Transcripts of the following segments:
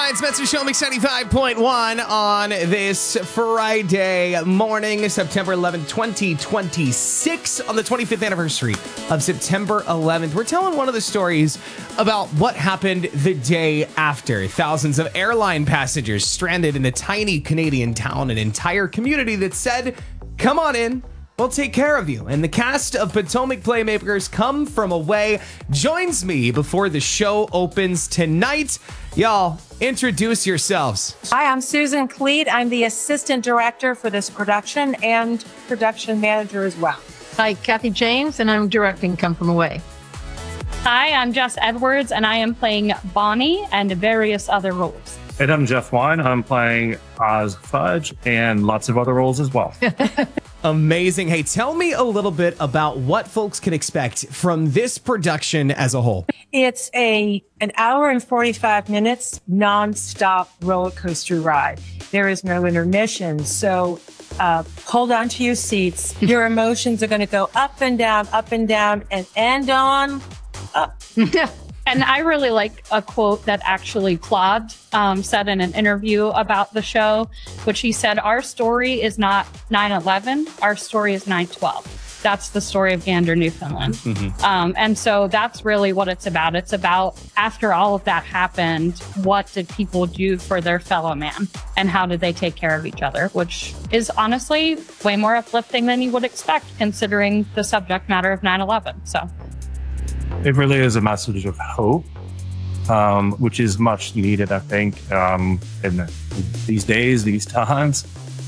Ryan Spencer Show, Mix 95.1 on this Friday morning, September 11th, 2026, on the 25th anniversary of September 11th. We're telling one of the stories about what happened the day after. Thousands of airline passengers stranded in a tiny Canadian town, an entire community that said, come on in. We'll take care of you. And the cast of Potomac Playmakers Come From Away joins me before the show opens tonight. Y'all, introduce yourselves. Hi, I'm Susan Cleet. I'm the assistant director for this production and production manager as well. Hi, Kathy James, and I'm directing Come From Away. Hi, I'm Jess Edwards, and I am playing Bonnie and various other roles. And I'm Jeff Wine. I'm playing Oz Fudge and lots of other roles as well. Amazing. Hey, tell me a little bit about what folks can expect from this production as a whole. It's an hour and 45 minutes nonstop roller coaster ride. There is no intermission. So hold on to your seats. Your emotions are going to go up and down, and end on up. And I really like a quote that actually Claude said in an interview about the show, which he said, our story is not 9/11, our story is 9/12. That's the story of Gander, Newfoundland. And so that's really what it's about. It's about, after all of that happened, what did people do for their fellow man? And how did they take care of each other? Which is honestly way more uplifting than you would expect, considering the subject matter of 9/11. So It really is a message of hope, which is much needed, I think, in these days, these times.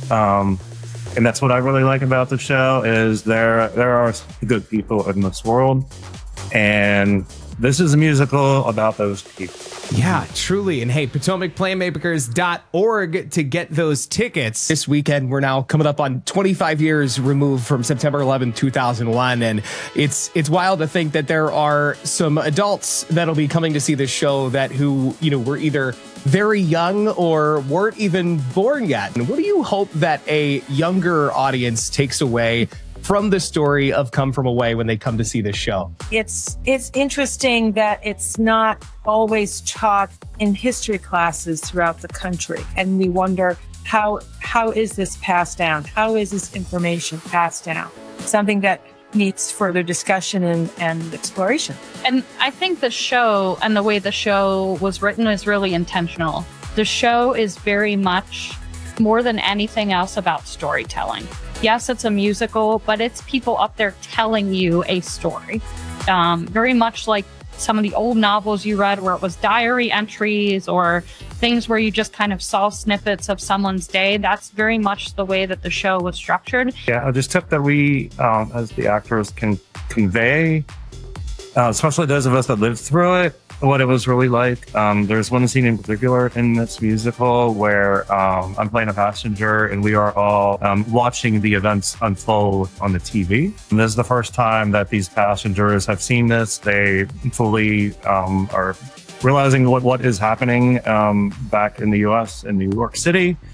And that's what I really like about the show is there are good people in this world. And this is a musical about those people. Yeah, truly. And hey, PotomacPlaymakers.org to get those tickets. This weekend, we're now coming up on 25 years removed from September 11, 2001. And it's wild to think that there are some adults that'll be coming to see this show who were either very young or weren't even born yet. And what do you hope that a younger audience takes away from the story of Come From Away when they come to see this show? It's interesting that it's not always taught in history classes throughout the country. And we wonder, how is this passed down? How is this information passed down? Something that needs further discussion and exploration. And I think the show and the way the show was written is really intentional. The show is very much, more than anything else, about storytelling. Yes, it's a musical, but it's people up there telling you a story. Very much like some of the old novels you read where it was diary entries or things where you just kind of saw snippets of someone's day. That's very much the way that the show was structured. Yeah, just tip that we, as the actors, can convey, especially those of us that lived through it, what it was really like. There's one scene in particular in this musical where I'm playing a passenger and we are all watching the events unfold on the TV. And this is the first time that these passengers have seen this. They fully are realizing what is happening back in the US in New York City.